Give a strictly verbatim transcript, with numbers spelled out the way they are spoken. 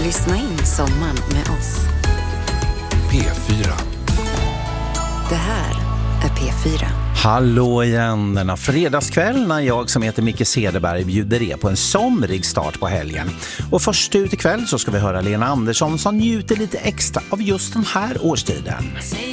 Lyssna in sommaren med oss. P fyra. Det här är P fyra. Hallå igen, denna fredagskväll när jag som heter Micke Cederberg bjuder er på en somrig start på helgen. Och först ut ikväll så ska vi höra Lena Andersson som njuter lite extra av just den här årstiden.